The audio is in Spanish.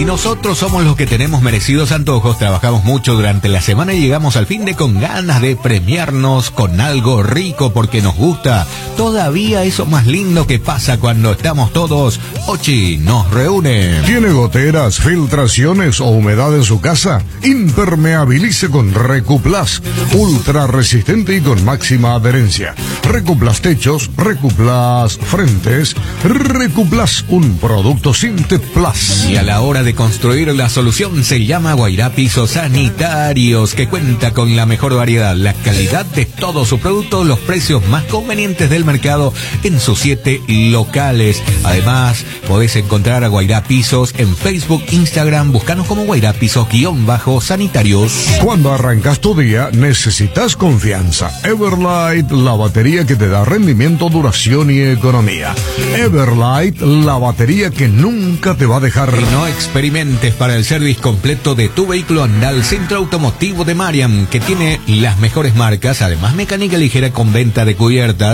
Y nosotros somos los que tenemos merecidos antojos, trabajamos mucho durante la semana y llegamos al fin de con ganas de premiarnos con algo rico porque nos gusta. Todavía eso más lindo que pasa cuando estamos todos, Ochi nos reúne. ¿Tiene goteras, filtraciones o humedad en su casa? Impermeabilice con Recuplas, ultra resistente y con máxima adherencia. Recuplas techos, Recuplas frentes, Recuplas, un producto Sinte Plus. Y a la hora de construir, la solución se llama Guairá Pisos Sanitarios, que cuenta con la mejor variedad, la calidad de todos sus productos, los precios más convenientes del mercado en sus 7 locales. Además, podés encontrar a Guairá Pisos en Facebook, Instagram, buscanos como Guairá Pisos_sanitarios. Cuando arrancas tu día, necesitas confianza. Everlight, la batería que te da rendimiento, duración y economía. Everlight, la batería que nunca te va a dejar. Y no experimentes para el service completo de tu vehículo, anda al Centro Automotivo de Mariam, que tiene las mejores marcas, además mecánica ligera con venta de cubiertas.